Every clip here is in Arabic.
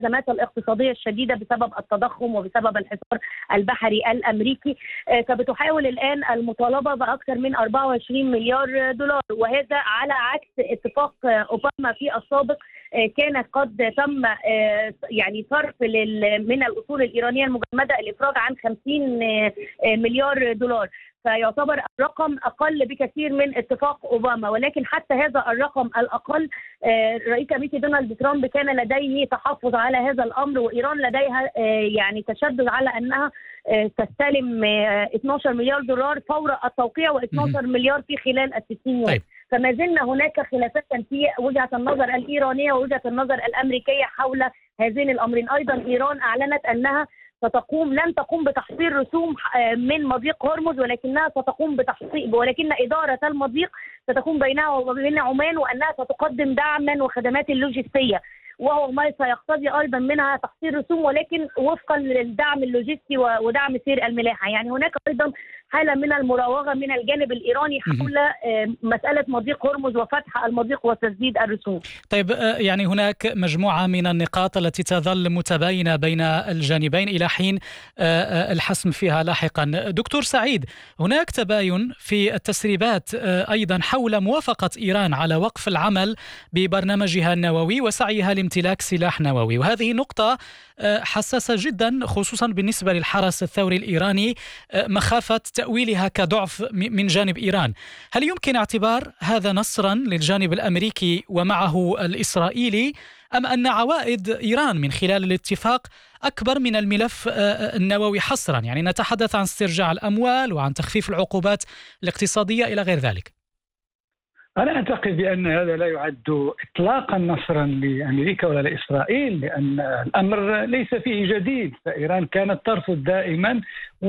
الأزمات الاقتصادية الشديدة بسبب التضخم وبسبب الحصار البحري الأمريكي. فبتحاول الآن المطالبة بأكثر من 24 مليار دولار، وهذا على عكس اتفاق أوباما في السابق كان قد تم يعني صرف من الأصول الإيرانية المجمدة الإفراج عن 50 مليار دولار. فيعتبر الرقم أقل بكثير من اتفاق أوباما، ولكن حتى هذا الرقم الأقل الرئيس الأمريكي دونالد ترامب كان لديه تحفظ على هذا الأمر، وإيران لديها يعني تشدد على أنها تستلم 12 مليار دولار فور التوقيع و12 مليار في خلال 60 يوم. طيب. فما زلنا هناك خلافات في وجهة النظر الإيرانية ووجهة النظر الأمريكية حول هذين الأمرين. أيضا إيران أعلنت أنها لن تقوم بتحصيل رسوم من مضيق هرمز، ولكنها ستقوم ولكن إدارة المضيق ستكون بينها وبين عمان، وأنها ستقدم دعما وخدمات اللوجستية، وهو ما سيقتضي أيضا منها تحصيل رسوم ولكن وفقا للدعم اللوجستي ودعم سير الملاحة. يعني هناك أيضا حالة من المراوغة من الجانب الإيراني حول مسألة مضيق هرمز وفتح المضيق وتسديد الرسوم. طيب، يعني هناك مجموعة من النقاط التي تظل متباينة بين الجانبين إلى حين الحسم فيها لاحقا. دكتور سعيد، هناك تباين في التسريبات أيضا حول موافقة إيران على وقف العمل ببرنامجها النووي وسعيها لامتلاك سلاح نووي، وهذه نقطة حساسة جدا خصوصا بالنسبة للحرس الثوري الإيراني مخافة تأويلها كضعف من جانب إيران. هل يمكن اعتبار هذا نصرا للجانب الأمريكي ومعه الإسرائيلي، أم أن عوائد إيران من خلال الاتفاق أكبر من الملف النووي حصرا؟ يعني نتحدث عن استرجاع الأموال وعن تخفيف العقوبات الاقتصادية إلى غير ذلك. أنا أعتقد بأن هذا لا يعد إطلاقا نصرا لأمريكا ولا لإسرائيل، لأن الأمر ليس فيه جديد. فإيران كانت ترفض دائما،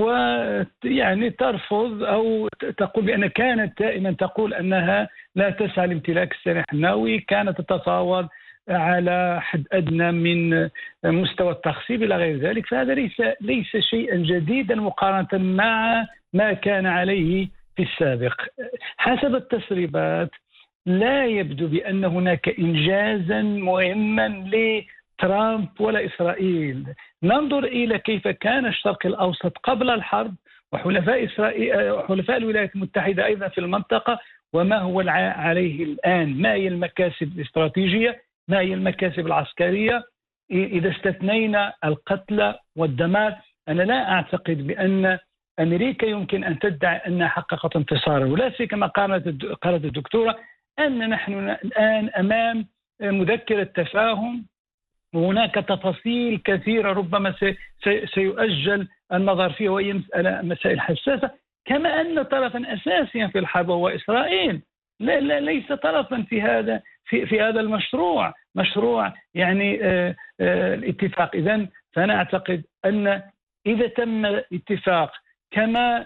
ويعني ترفض أو تقول بأن كانت دائما تقول أنها لا تسعى لامتلاك السلاح النووي، كانت تتفاوض على حد أدنى من مستوى التخصيب إلى غير ذلك. فهذا ليس شيئا جديدا مقارنة مع ما كان عليه في السابق. حسب التسريبات لا يبدو بأن هناك إنجازا مهما لترامب ولا إسرائيل. ننظر إلى كيف كان الشرق الأوسط قبل الحرب وحلفاء الولايات المتحدة أيضا في المنطقة، وما هو عليه الآن، ما هي المكاسب الاستراتيجية، ما هي المكاسب العسكرية. إذا استثنينا القتل والدمار، أنا لا أعتقد بأن أمريكا يمكن أن تدعي أنها حققت انتصارا، ولا سيما كما قالت الدكتورة أن نحن الآن أمام مذكرة تفاهم، وهناك تفاصيل كثيرة ربما سيؤجل النظر فيها، وهي مسائل حساسة. كما أن طرفا أساسيا في الحرب هو إسرائيل ليس طرفا في هذا المشروع، مشروع يعني الاتفاق. إذن فأنا أعتقد أن إذا تم اتفاق كما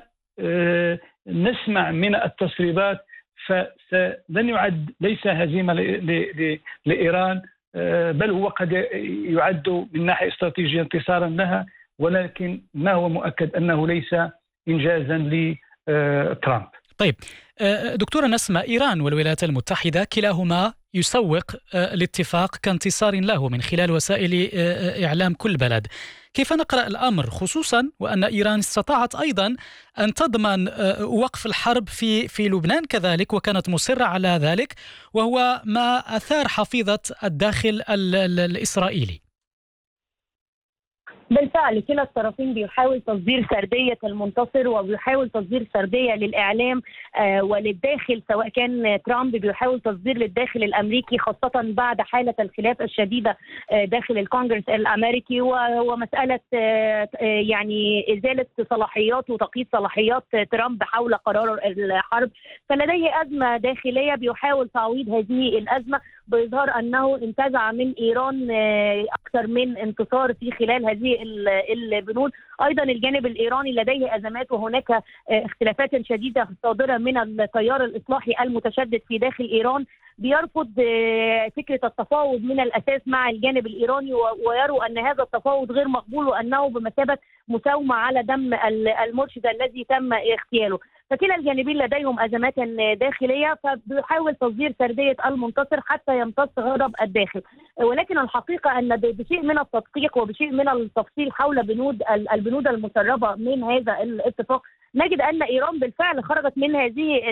نسمع من التسريبات فلن يعد ليس هزيمة لإيران، بل هو قد يعد من ناحية استراتيجية انتصارا لها، ولكن ما هو مؤكد أنه ليس إنجازا لترامب. طيب دكتورة نسمة، إيران والولايات المتحدة كلاهما يسوق الاتفاق كانتصار له من خلال وسائل إعلام كل بلد. كيف نقرأ الأمر، خصوصا وأن إيران استطاعت أيضا أن تضمن وقف الحرب في لبنان كذلك، وكانت مصرة على ذلك، وهو ما أثار حفيظة الداخل الإسرائيلي؟ بالفعل كلا الطرفين بيحاول تصدير سردية المنتصر، وبيحاول تصدير سردية للإعلام وللداخل، سواء كان ترامب بيحاول تصدير للداخل الأمريكي خاصة بعد حالة الخلاف الشديدة داخل الكونغرس الأمريكي، ومسألة يعني إزالة صلاحيات وتقييد صلاحيات ترامب حول قرار الحرب. فلديه أزمة داخلية بيحاول تعويض هذه الأزمة بإظهار أنه انتزع من إيران أكثر من انتصار في خلال هذه البنود. أيضا الجانب الإيراني لديه أزمات، وهناك اختلافات شديدة صادرة من التيار الإصلاحي المتشدد في داخل إيران، بيرفض فكرة التفاوض من الأساس مع الجانب الإيراني، ويروا أن هذا التفاوض غير مقبول وأنه بمثابة مساومة على دم المرشد الذي تم اغتياله. فكلا الجانبين لديهم أزمات داخلية، فبيحاول تصدير سردية المنتصر حتى يمتص غضب الداخل. ولكن الحقيقة أن بشيء من التدقيق وبشيء من التفصيل حول البنود المسربة من هذا الاتفاق، نجد أن إيران بالفعل خرجت من هذه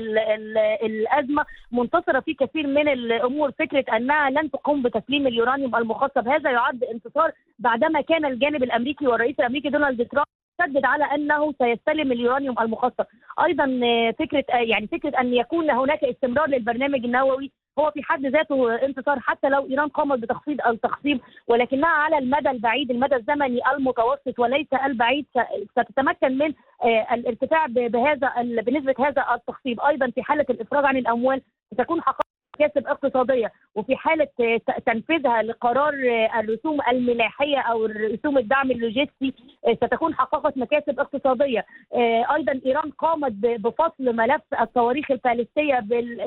الأزمة منتصرة في كثير من الأمور. فكرة أنها لن تقوم بتسليم اليورانيوم المخصب هذا يعد انتصار، بعدما كان الجانب الأمريكي والرئيس الأمريكي دونالد ترامب شدد على أنه سيستلم اليورانيوم المخصب. أيضا فكرة أن يكون هناك استمرار للبرنامج النووي هو في حد ذاته انتصار، حتى لو إيران قامت بتخفيض التخصيب، ولكنها على المدى البعيد، المدى الزمني المتوسط وليس البعيد، ستتمكن من الارتفاع بنسبة هذا التخصيب. أيضا في حالة الإفراج عن الأموال ستكون حققت مكاسب اقتصادية، وفي حالة تنفيذها لقرار الرسوم الملاحية أو رسوم الدعم اللوجستي ستكون حققت مكاسب اقتصادية. أيضا إيران قامت بفصل ملف الصواريخ البالستية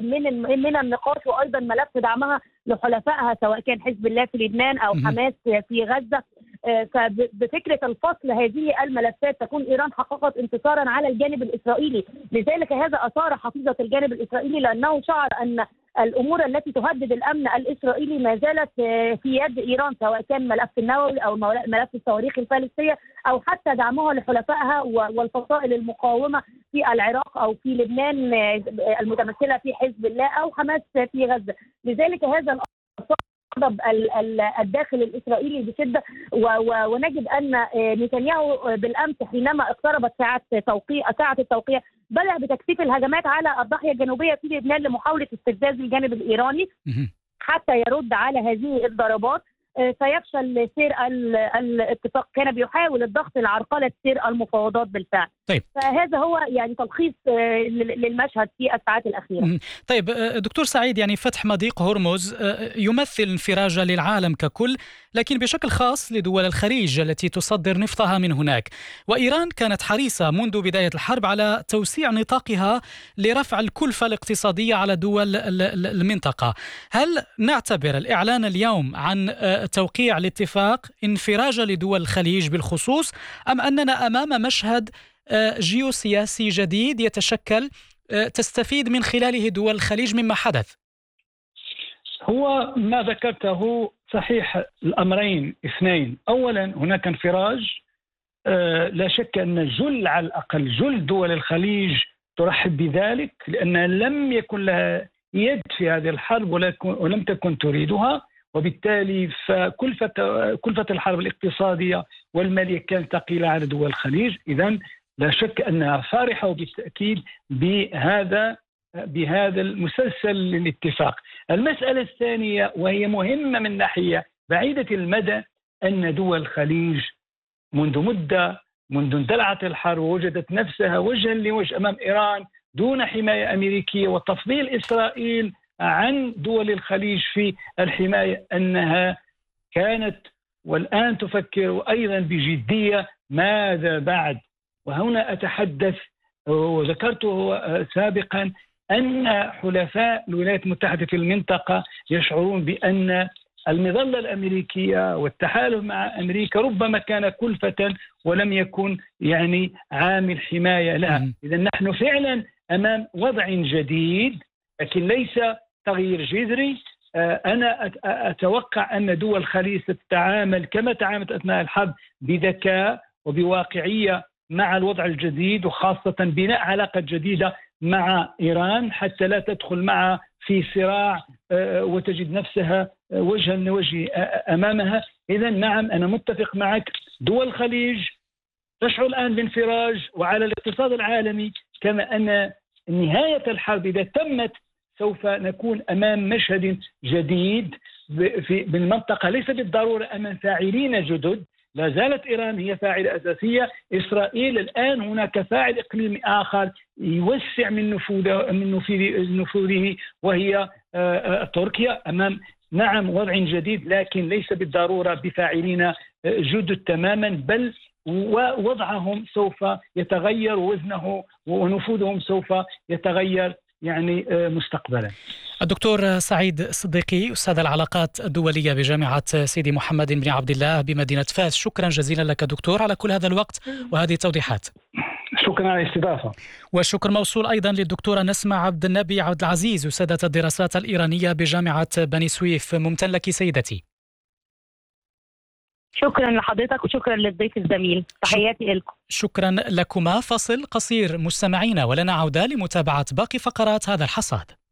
من النقاش، وأيضا ملف دعمها لحلفائها سواء كان حزب الله في لبنان أو حماس في غزة. فبفكرة الفصل هذه الملفات تكون إيران حققت انتصارا على الجانب الإسرائيلي. لذلك هذا أثار حفيظة الجانب الإسرائيلي، لأنه شعر أن الأمور التي تهدد الأمن الإسرائيلي ما زالت في يد إيران، سواء كان ملف النووي أو ملف الصواريخ البالستية أو حتى دعمها لحلفائها والفصائل المقاومة في العراق أو في لبنان المتمثلة في حزب الله أو حماس في غزة. لذلك هذا غضب الداخل الإسرائيلي بشدة، ونجد أن نتنياهو بالأمس حينما اقتربت ساعة التوقيع بدأ بتكثيف الهجمات على الضاحية الجنوبية في لبنان لمحاولة استفزاز الجانب الإيراني حتى يرد على هذه الضربات فيفشل سير الاتفاق. كان بيحاول الضغط لعرقلة سير المفاوضات بالفعل. طيب. فهذا هو يعني تلخيص للمشهد في الساعات الأخيرة. طيب دكتور سعيد، يعني فتح مضيق هرمز يمثل انفراجة للعالم ككل، لكن بشكل خاص لدول الخليج التي تصدر نفطها من هناك، وإيران كانت حريصة منذ بداية الحرب على توسيع نطاقها لرفع الكلفة الاقتصادية على دول المنطقة. هل نعتبر الإعلان اليوم عن توقيع الاتفاق انفراجة لدول الخليج بالخصوص، أم أننا أمام مشهد جيوسياسي جديد يتشكل تستفيد من خلاله دول الخليج مما حدث؟ هو ما ذكرته صحيح، الأمرين اثنين. أولا هناك انفراج، لا شك أن على الأقل جل دول الخليج ترحب بذلك، لأن لم يكن لها يد في هذه الحرب ولم تكن تريدها، وبالتالي فكلفة الحرب الاقتصادية والمالية كانت ثقيلة على دول الخليج. إذن لا شك أنها فرحة بالتأكيد بهذا المسلسل للاتفاق. المسألة الثانية وهي مهمة من ناحية بعيدة المدى، أن دول الخليج منذ اندلعت الحرب ووجدت نفسها وجها لوجه أمام إيران دون حماية أمريكية وتفضيل إسرائيل عن دول الخليج في الحماية، أنها كانت والآن تفكر أيضا بجدية ماذا بعد. وهنا أتحدث وذكرته سابقا أن حلفاء الولايات المتحدة في المنطقة يشعرون بأن المظلة الأمريكية والتحالف مع أمريكا ربما كان كلفة ولم يكن يعني عامل حماية لها. إذا نحن فعلا أمام وضع جديد، لكن ليس تغيير جذري. أنا أتوقع أن دول الخليج ستتعامل كما تعاملت أثناء الحرب بذكاء وبواقعية مع الوضع الجديد، وخاصة بناء علاقة جديدة مع إيران حتى لا تدخل معها في صراع وتجد نفسها وجها لوجه أمامها. إذا نعم، أنا متفق معك، دول الخليج تشعر الآن بانفراج وعلى الاقتصاد العالمي، كما أن نهاية الحرب إذا تمت سوف نكون أمام مشهد جديد بالمنطقة، ليس بالضرورة أمام فاعلين جدد. لا زالت إيران هي فاعلة أساسية، إسرائيل الآن هناك فاعل إقليمي آخر يوسع من نفوذه وهي تركيا، أمام نعم وضع جديد، لكن ليس بالضرورة بفاعلين جدد تماما، بل ووضعهم سوف يتغير، ووزنه ونفوذهم سوف يتغير يعني مستقبلا. الدكتور سعيد صديقي، أستاذ العلاقات الدولية بجامعة سيدي محمد بن عبد الله بمدينة فاس، شكرا جزيلا لك دكتور على كل هذا الوقت وهذه التوضيحات. شكرا على الاستضافة. والشكر موصول أيضا للدكتورة نسمة عبد النبي عبد العزيز، أستاذة الدراسات الإيرانية بجامعة بني سويف. ممتن لك سيدتي. شكرا لحضرتك وشكرا للضيف الزميل، تحياتي لكم. شكرا لكما. فاصل قصير مستمعينا ولنا عودة لمتابعة باقي فقرات هذا الحصاد.